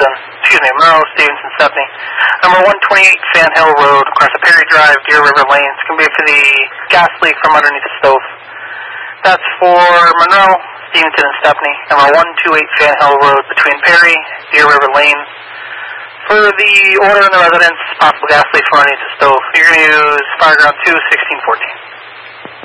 Monroe, Stevenson, Stepney. Number 128 Fan Hill Road, across the Perry Drive, Deer River Lane. It's going to be for the gas leak from underneath the stove. That's for Monroe, Stevenson, and Stepney. Number 128 Fan Hill Road, between Perry, Deer River Lane. For the order in the residence, possible gas leak from underneath the stove, you're going to use Fireground 2, 1614.